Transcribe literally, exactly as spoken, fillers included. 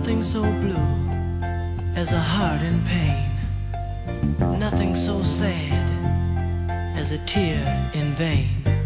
Nothing so blue as a heart in pain. Nothing so sad as a tear in vain.